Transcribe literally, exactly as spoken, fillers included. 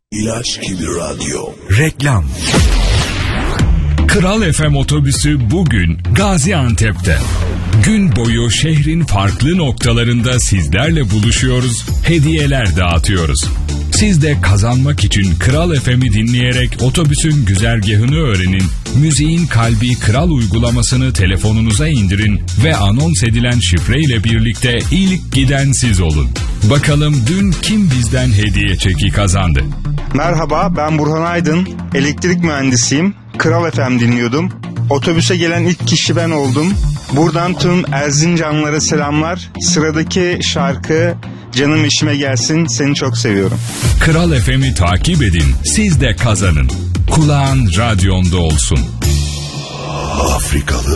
İlaç gibi radyo. Reklam. Kral F M otobüsü bugün Gaziantep'te. Gün boyu şehrin farklı noktalarında sizlerle buluşuyoruz, hediyeler dağıtıyoruz. Siz de kazanmak için Kral F M'i dinleyerek otobüsün güzergahını öğrenin, müziğin kalbi Kral uygulamasını telefonunuza indirin ve anons edilen şifreyle birlikte ilk giden siz olun. Bakalım dün kim bizden hediye çeki kazandı? Merhaba, ben Burhan Aydın, elektrik mühendisiyim. Kral F M dinliyordum. Otobüse gelen ilk kişi ben oldum. Buradan tüm Erzincanlılara selamlar. Sıradaki şarkı Canım İşime Gelsin, seni çok seviyorum. Kral F M'i takip edin, siz de kazanın. Kulağın radyonda olsun. Afrikalı